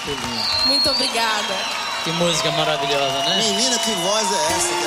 Que lindo. Muito obrigada. Que música maravilhosa, né? Menina, que voz é essa?